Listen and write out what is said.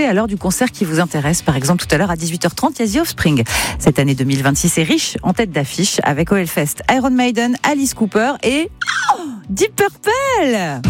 écouter à l'heure du concert qui vous intéresse. Par exemple, tout à l'heure à 18h30, il y a The Offspring. Cette année 2026 est riche en tête d'affiche avec au Hellfest Iron Maiden, Alice Cooper et Deep Purple.